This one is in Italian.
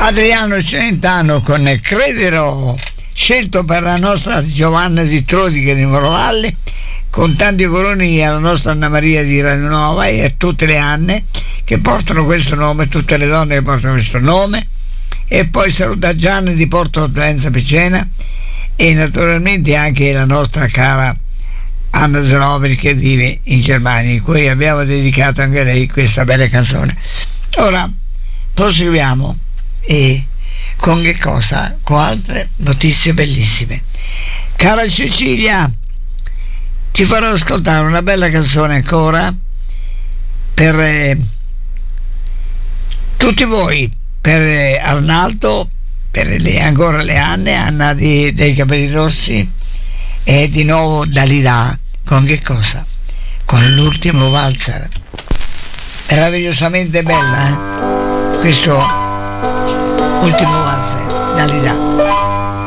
Adriano Celentano con Crederò, scelto per la nostra Giovanna di Trodica di Morovalle, con tanti auguri alla nostra Anna Maria di Ranova e a tutte le Anne che portano questo nome, tutte le donne che portano questo nome. E poi saluta Gianni di Porto Ortenza Picena e naturalmente anche la nostra cara Anna Zanovi che vive in Germania, in cui abbiamo dedicato anche a lei questa bella canzone. Ora proseguiamo e con che cosa? Con altre notizie bellissime. Cara Cecilia, ti farò ascoltare una bella canzone ancora per tutti voi, per Arnaldo, per ancora le Anna dei capelli rossi e di nuovo Dalida. Con che cosa? Con l'ultimo valzer, meravigliosamente bella, questo ultimo valzer, Dalida.